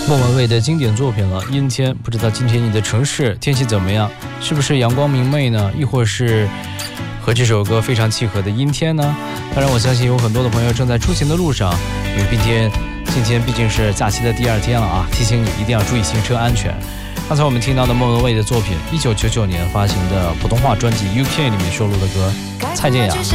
莫文蔚的经典作品了《阴天》，不知道今天你的城市天气怎么样？是不是阳光明媚呢？亦或是和这首歌非常契合的阴天呢？当然，我相信有很多的朋友正在出行的路上，因为今天毕竟是假期的第2天了啊，提醒你一定要注意行车安全。刚才我们听到的莫文蔚的作品，1999年发行的普通话专辑《UK》里面收录的歌，蔡健雅。